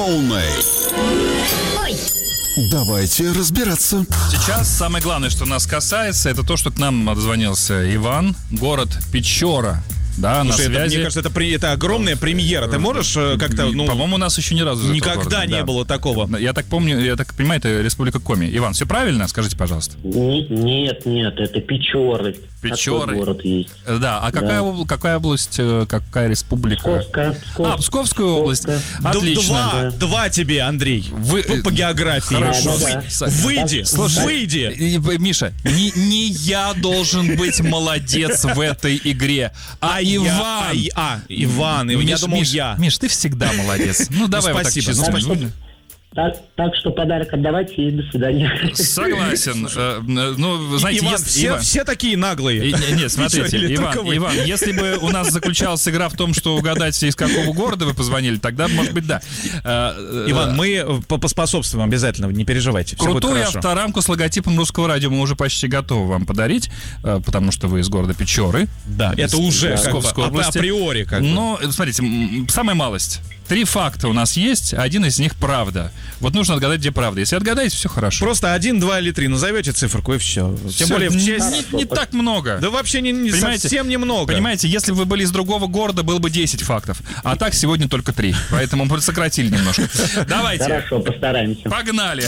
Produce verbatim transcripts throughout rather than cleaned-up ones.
полной. Ой. Давайте разбираться. Сейчас самое главное, что нас касается, это то, что к нам дозвонился Иван, город Печора. Да, Слушай, на это, связи. мне кажется, это, при, это огромная премьера. Ты можешь э, как-то, ну... По-моему, у нас еще ни разу никогда не да. было такого. Я так помню, я так понимаю, это Республика Коми. Иван, все правильно? Скажите, пожалуйста. Нет, нет, это Печоры. Печоры. Такой город есть. Да, а какая, Да. об- какая область, э, какая республика? Псковская. Псков. А, Псковская область. Псковская. Отлично. Два, Да. два тебе, Андрей. Вы- по, по географии. Хорошо. Вы- Да, да. Выйди, Слушай, выйди. И, и, Миша, не, не я должен быть молодец в этой игре, а Я- Иван. а, я- а, Иван, я Миш, думал, Миш, я. Миш, ты всегда молодец. Ну, давай вот так спасибо, честно. ну, спасибо. Так, так что подарок отдавайте и до свидания. Согласен. Э, Ну, знаете, Иван, если- все, Иван- все такие наглые. И- не- Нет, смотрите, Ничего, или Иван, только вы? Иван, если бы у нас заключалась игра в том, что угадать, из какого города вы позвонили, тогда, может быть, да. Э, э, Иван, мы по- поспособствуем обязательно, не переживайте. Все будет Крутую хорошо. авторамку с логотипом Русского радио мы уже почти готовы вам подарить, э, потому что вы из города Печоры. Да, это уже как бы Псковской ап- области. априори. Как бы. Но, смотрите, м, самая малость. Три факта у нас есть, один из них правда. Вот нужно отгадать, где правда. Если отгадаете, все хорошо. Просто один, два или три. Назовете циферку, и все. Тем Всё, более в не, честь... не- не так много. Да вообще не, не Понимаете? совсем немного. Понимаете, если бы вы были из другого города, было бы десять фактов. А так сегодня только три. Поэтому мы сократили немножко. Давайте. Хорошо, постараемся. Погнали.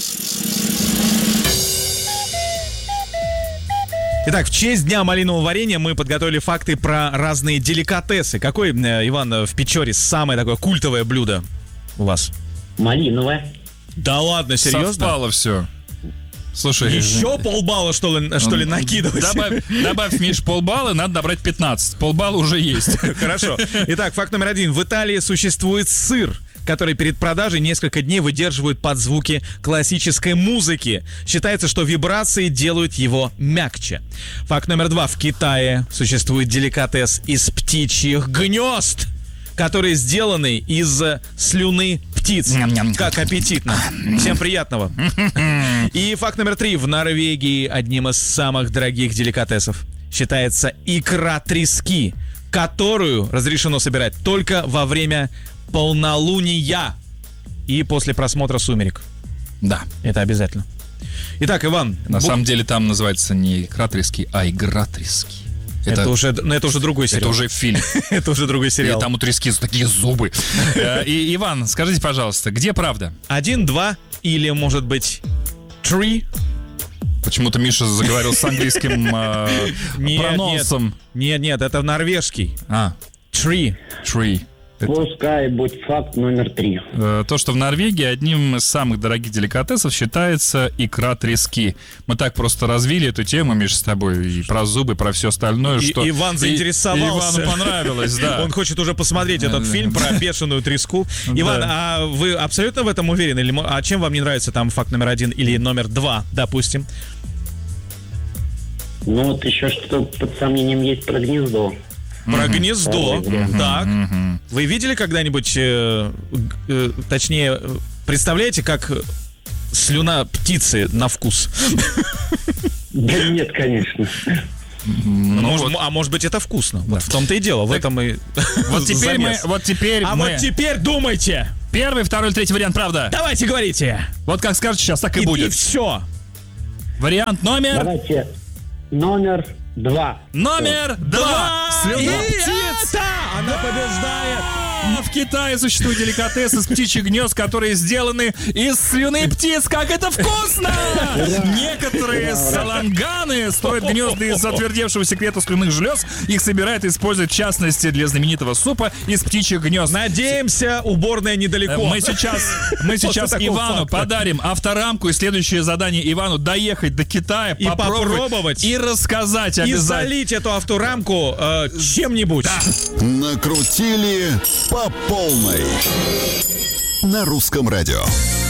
Итак, в честь Дня малинового варенья мы подготовили факты про разные деликатесы. Какой, э, Иван, в Печоре самое такое культовое блюдо у вас? Малиновая. Да ладно, серьезно? Совпало все. Слушай, Еще полбалла, что ли, что ли накидывать? Добавь, добавь, Миш, полбалла, надо набрать пятнадцать. Полбалла уже есть. Хорошо. Итак, факт номер один. В Италии существует сыр, который перед продажей несколько дней выдерживают под звуки классической музыки. Считается, что вибрации делают его мягче. Факт номер два. В Китае существует деликатес из птичьих гнезд, которые сделаны из слюны птиц. Ням-ням. Как аппетитно. Всем приятного. И факт номер три. В Норвегии одним из самых дорогих деликатесов считается икра трески, которую разрешено собирать только во время полнолуния и после просмотра «Сумерек». Да. Это обязательно. Итак, Иван. На бу- самом деле там называется не икра трески, а игра трески. Это, уже, ну, это уже другой это сериал. уже фильм. Это уже другой И сериал. там у трески такие зубы. Э, И, Иван, скажите, пожалуйста, где правда? Один, два или, может быть, три? Почему-то Миша заговорил с английским э, Нет, прононсом. Нет, нет, это норвежский. А, Три. tree. Пускай будет факт номер три. Э, То, что в Норвегии одним из самых дорогих деликатесов считается икра трески. Мы так просто развили эту тему, Миша, с тобой, и про зубы, и про все остальное, И- что... Иван и- заинтересовался. и Ивану понравилось, да. Он хочет уже посмотреть этот фильм про бешеную треску. Иван, а вы абсолютно в этом уверены? Или, мо- а чем вам не нравится там факт номер один или номер два, допустим? Ну вот еще что под сомнением есть про гнездо. Про гнездо. Мгм. Так. Вы видели когда-нибудь, э, г- э, точнее, э, представляете, как слюна птицы на вкус? Да нет, конечно. Ну, Может, вот. А может быть, это вкусно. Вот в том-то и дело. В этом и Вот теперь мы, замес. вот теперь А мы... вот теперь думайте. Первый, второй или третий вариант, правда? Давайте говорите. Вот как скажете сейчас, так и, И, будет. все. Вариант номер... Давайте номер два. Номер два. Слюна И птиц. это она побеждает. А, В Китае существуют деликатесы из птичьих гнезд, которые сделаны из слюны птиц. Как это вкусно! Некоторые саланганы строят гнезда из затвердевшего секрета слюнных желез. Их собирают и используют, в частности, для знаменитого супа из птичьих гнезд. Надеемся, уборная Э, недалеко. Мы сейчас, мы сейчас После такого Ивану факта. подарим авторамку, и следующее задание Ивану доехать до Китая, И попробовать. и рассказать И обязательно. залить эту авторамку э, чем-нибудь. Накрутили по полной. На Русском радио.